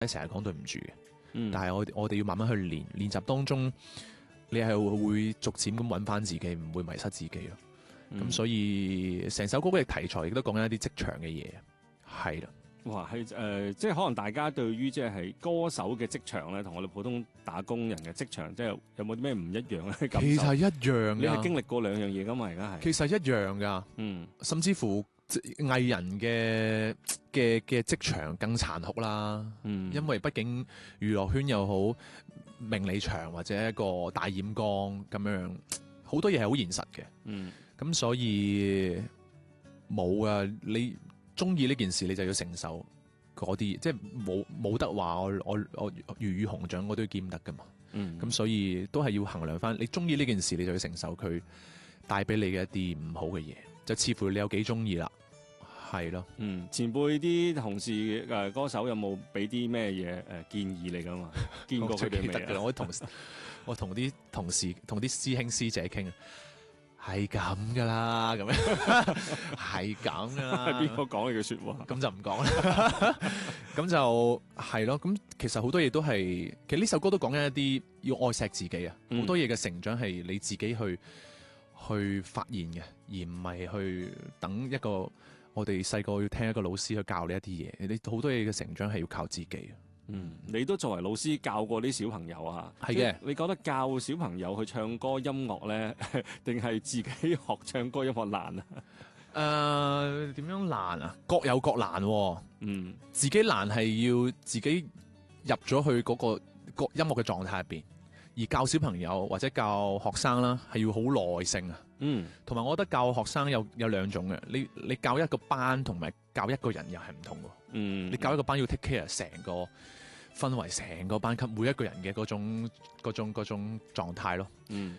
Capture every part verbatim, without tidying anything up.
成日講對唔住嘅， 嗯、 但係我我哋要慢慢去練，練習當中你係會逐漸咁揾翻自己，唔會迷失自己咯。咁、嗯、所以成首歌嘅題材亦都講緊一啲職場嘅嘢，係啦。 哇，係誒、呃，即係可能大家對於即係歌手嘅職場咧，同我哋普通打工人嘅職場，即係有冇啲咩唔一樣咧？ 其實一樣㗎， 你係經歷過兩樣嘢㗎嘛？而家係其實一樣㗎， 嗯， 甚至乎藝人嘅嘅嘅職場更殘酷啦。嗯，因為畢竟娛樂圈又好，名利場或者一個大染缸咁樣，好多嘢係好現實嘅。嗯，咁所以冇啊，你。中意呢件事你就要承受嗰啲，即係冇冇得話我我我魚與熊掌我都要兼得噶嘛。嗯，咁所以都係要衡量翻，你中意呢件事你就要承受佢帶俾你嘅一啲唔好嘅嘢，就似乎你有幾中意啦，係咯。 嗯，前輩啲同事誒、呃、歌手有冇俾啲咩嘢誒建議你噶嘛？見過佢哋未啊？ 我同我同啲同事同啲師兄師姐傾啊。係咁噶啦，咁樣係咁噶啦。 邊個講呢句說話？ 咁就唔講啦。咁就係咯。咁其實好多嘢都係，其實呢首歌都講緊一啲要愛錫自己啊。好、嗯、多嘢嘅成長係你自己去去發現嘅，而唔係去等一個我哋細個要聽一個老師去教你一啲嘢。你好多嘢嘅成長係要靠自己。 嗯，你都作為老師教過啲小朋友啊， 係嘅。 你覺得教小朋友去唱歌音樂咧，定係自己學唱歌音樂難啊？誒、 呃，點樣難啊？各有各難、啊。嗯，自己難係要自己入咗去嗰個個音樂嘅狀態入邊，而教小朋友或者教學生啦，係要好耐性啊。嗯，同埋我覺得教學生有有兩種嘅，你你教一個班同埋教一個人又係唔同嘅。嗯，你教一個班要 take care 成個氛圍，成個班級每一個人嘅嗰種嗰種嗰種狀態咯。嗯，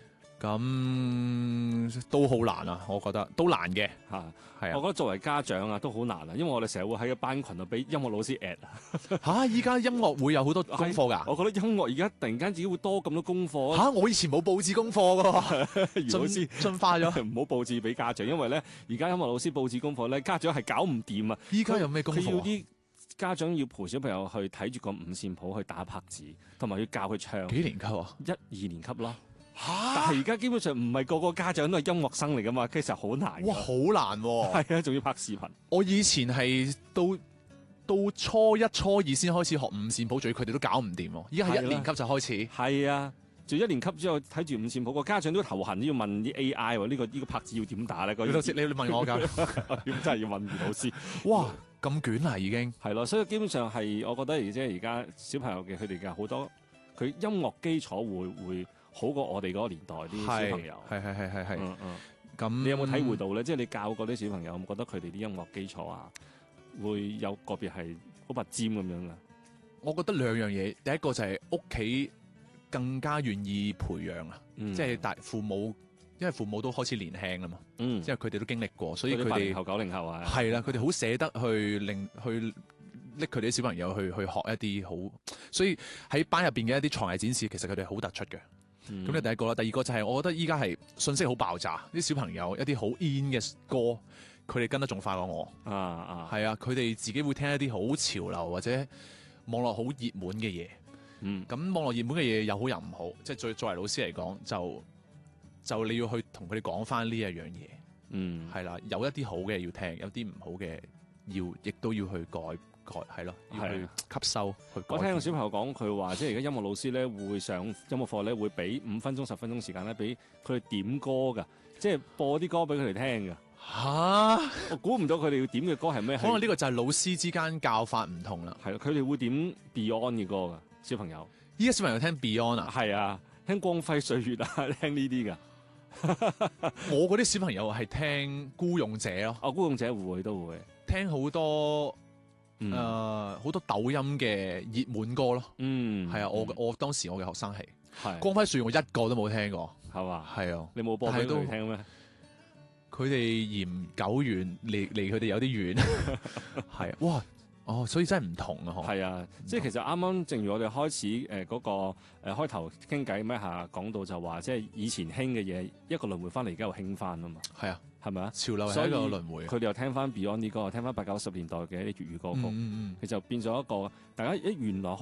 咁都好難啊，我覺得都難嘅吓，係啊。 我覺得作為家長啊，都好難啊，因為我哋成日會喺個班群度俾音樂老師 at 啊。 吓，依家音樂會有好多功課噶？ 我覺得音樂而家突然間自己會多咁多功課。 吓，我以前冇佈置功課噶。 余老師進化咗， 唔好佈置俾家長，因為咧而家音樂老師佈置功課咧，家長係搞唔掂啊。 依家有咩功課？ 佢要啲家長要陪小朋友去睇住個五線譜去打拍子，同埋要教佢唱。 幾年級啊？ 一二年級咯。吓！但係而家基本上唔係個個家長都係音樂生嚟噶嘛，其實好難。 哇，好難喎！ 係啊，仲要拍視頻。 我以前係到到初一、初二先開始學五線譜，仲要佢哋都搞唔掂。依家係一年級就開始。 係啊，做一年級之後睇住五線譜，個家長都頭痕，都要問啲 A I 喎，呢個呢個拍子要點打咧？ 老師，你你問我㗎？ 真係要問余老師。 哇！咁捲啦，已經係咯，所以基本上係，我覺得而且而家小朋友嘅佢哋嘅好多，佢音樂基礎會會好過我哋嗰個年代啲小朋友。係係係係係。嗯嗯。咁你有冇體會到咧？即係你教嗰啲小朋友，有冇覺得佢哋啲音樂基礎啊，會有個別係好拔尖咁樣噶？ 我覺得兩樣嘢，第一個就係屋企更加願意培養啊，嗯、即係大父母。因為父母都開始年輕啦嘛，嗯，因為佢哋都經歷過，所以佢哋八零後、九零後啊，係啦，佢哋好捨得去令去拎佢哋啲小朋友去去學一啲好，所以喺班入邊嘅一啲才藝展示，其實佢哋好突出嘅。咁呢、嗯、第一個啦，第二個就係我覺得依家係信息好爆炸，啲小朋友一啲好 in 嘅歌，佢哋跟得仲快過我啊啊，係啊，佢哋自己會聽一啲好潮流或者網絡好熱門嘅嘢，嗯，咁網絡熱門嘅嘢又好又唔好，即係作作為老師嚟講就。就你要去同佢哋講翻呢一樣嘢，嗯，係啦，有一啲好嘅要聽，有啲唔好嘅要，亦都要去改改，係咯，要去吸收去改。我聽個小朋友講，佢話即係而家音樂老師咧會上音樂課咧會俾五分鐘、十分鐘時間咧俾佢哋點歌噶，即係播啲歌俾佢哋聽噶。吓哈，我估唔到佢哋要點嘅歌係咩？ 可能呢個就係老師之間教法唔同啦。 係咯，佢哋會點 Beyond 嘅歌噶，小朋友。 依家小朋友聽 Beyond 啊？ 係啊，聽光輝歲月啊，聽呢啲噶。 我嗰啲小朋友係聽孤勇者咯， 哦，孤勇者會都會聽好多誒好、嗯呃、多抖音嘅熱門歌咯，嗯，係啊，我我當時我嘅學生係，係光輝歲月我一個都冇聽過，係嘛，係啊， 你冇播俾佢哋聽咩？ 佢哋嫌久遠，離離佢哋有啲遠，係啊，哇！哦，所以真係唔同啊！ 係啊，即係其實啱啱正如我哋開始誒嗰、呃那個誒、呃、開頭傾偈咩下講到就話，即係以前興嘅嘢一個輪迴翻嚟，而家又興翻啊嘛。 係啊， 係咪啊？ 潮流係一個輪迴。 佢哋又聽翻 Beyond 啲歌，聽翻八九十年代嘅一啲粵語歌曲，佢就變咗一個大家一原來